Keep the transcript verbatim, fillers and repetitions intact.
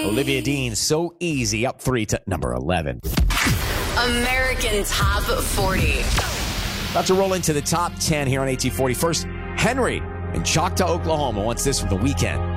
Olivia Dean, So Easy, up three to number eleven. American Top forty. About to roll into the top ten here on A T forty. First, Henry in Choctaw, Oklahoma wants this from The Weeknd.